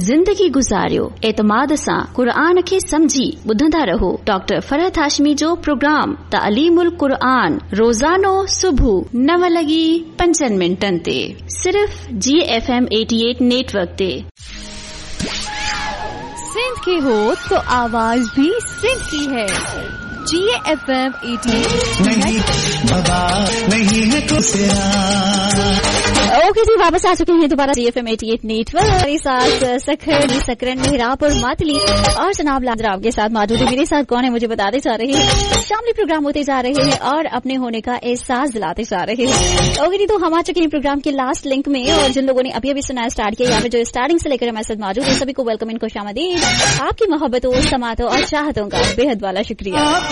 जिंदगी गुज़ारियो एतमाद सां क़ुरान खे समझी ॿुधंदा रहो डॉक्टर फरहत हाशमी जो प्रोग्राम तालीमुल क़ुरान रोज़ानो सुबुह 9:05 ते सिर्फ GFM 88 नेटवर्क ते। सिंध की हो तो आवाज भी सिंध की है। GFM 88 नहीं है ओके जी, वापस आ चुके हैं दोबारा GFM 88 नेटवर्क। हमारे साथ सकरन मेहराब और मातली और जनाब लाजराव के साथ मौजूद है। मेरे साथ कौन है मुझे बताते जा रहे हैं। शामली प्रोग्राम होते जा रहे हैं और अपने होने का एहसास दिलाते जा रहे हैं। ओके जी, तो हम आ चुके हैं प्रोग्राम के लास्ट लिंक में और जिन लोगों ने अभी अभी सुना स्टार्ट किया, यहाँ पे जो स्टार्टिंग से लेकर हमारे साथ मौजूद है, सभी को वेलकम, इनको खुशामदीद। आपकी मोहब्बतों, समातों और चाहतों का बेहद वाला शुक्रिया।